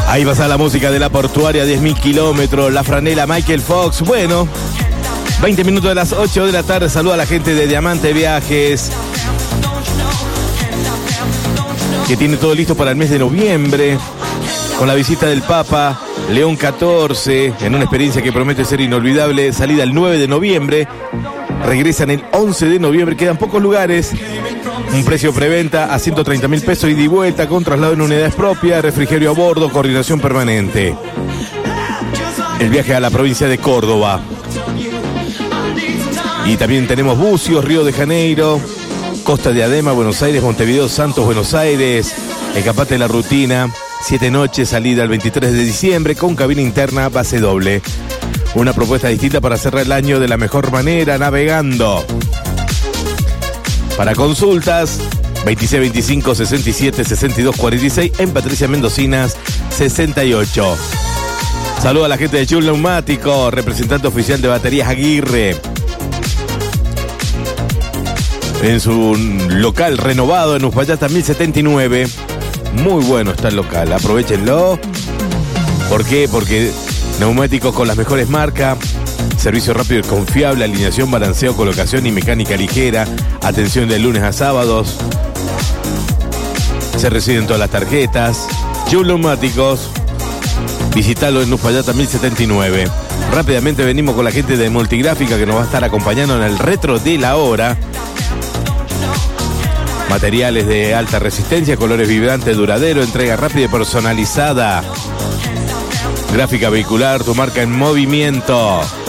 Ahí pasa la música de la portuaria, 10.000 kilómetros, la franela Michael Fox. Bueno, 20 minutos de las 8 de la tarde. Saluda a la gente de Diamante Viajes, que tiene todo listo para el mes de noviembre, con la visita del Papa León XIV, en una experiencia que promete ser inolvidable. Salida el 9 de noviembre, regresan el 11 de noviembre, quedan pocos lugares. Un precio preventa a 130.000 pesos, ida y vuelta, con traslado en unidades propias, refrigerio a bordo, coordinación permanente. El viaje a la provincia de Córdoba. Y también tenemos Bucios, Río de Janeiro, Costa de Adema, Buenos Aires, Montevideo, Santos, Buenos Aires. Escapate de la rutina, 7 noches, salida el 23 de diciembre, con cabina interna, base doble. Una propuesta distinta para cerrar el año de la mejor manera, navegando. Para consultas, 2625 67 62 46, en Patricia Mendocinas 68. Saludo a la gente de Chul Neumático, representante oficial de Baterías Aguirre. En su local renovado en Uspallata 1079. Muy bueno está el local, aprovechenlo. ¿Por qué? Porque neumáticos con las mejores marcas, servicio rápido y confiable, alineación, balanceo, colocación y mecánica ligera. Atención de lunes a sábados. Se reciben todas las tarjetas. Chul Neumáticos. Visítalo en Uspallata 1079. Rápidamente venimos con la gente de Multigráfica, que nos va a estar acompañando en el retro de la hora. Materiales de alta resistencia, colores vibrantes, duradero, entrega rápida y personalizada. Gráfica vehicular, tu marca en movimiento.